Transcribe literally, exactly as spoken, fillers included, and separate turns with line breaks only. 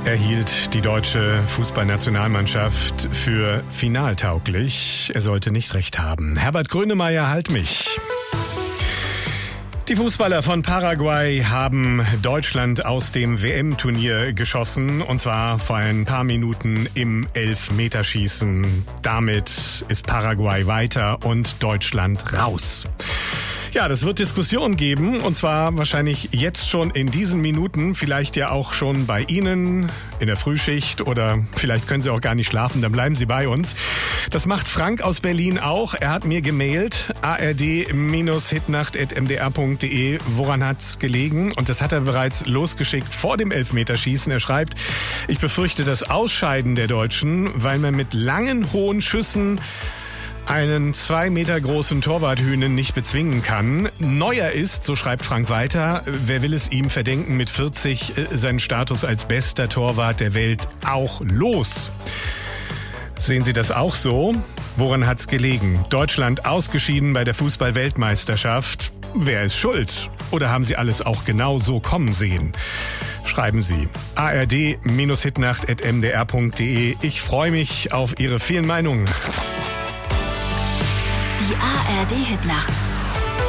erhielt die deutsche Fußballnationalmannschaft für finaltauglich. Er sollte nicht recht haben. Herbert Grönemeyer, halt mich. Die Fußballer von Paraguay haben Deutschland aus dem W M-Turnier geschossen, und zwar vor ein paar Minuten im Elfmeterschießen. Damit ist Paraguay weiter und Deutschland raus. Ja, das wird Diskussionen geben, und zwar wahrscheinlich jetzt schon in diesen Minuten, vielleicht ja auch schon bei Ihnen in der Frühschicht, oder vielleicht können Sie auch gar nicht schlafen, dann bleiben Sie bei uns. Das macht Frank aus Berlin auch. Er hat mir gemailt, a r d Hitnacht at m d r punkt d e. Woran hat's gelegen? Und das hat er bereits losgeschickt vor dem Elfmeterschießen. Er schreibt, ich befürchte das Ausscheiden der Deutschen, weil man mit langen, hohen Schüssen einen zwei Meter großen Torwarthühnen nicht bezwingen kann. Neuer ist, so schreibt Frank weiter, wer will es ihm verdenken, mit vierzig seinen Status als bester Torwart der Welt auch los. Sehen Sie das auch so? Woran hat's gelegen? Deutschland ausgeschieden bei der Fußball-Weltmeisterschaft. Wer ist schuld? Oder haben Sie alles auch genau so kommen sehen? Schreiben Sie a r d Hitnacht at m d r punkt d e. Ich freue mich auf Ihre vielen Meinungen.
Die A R D Hitnacht.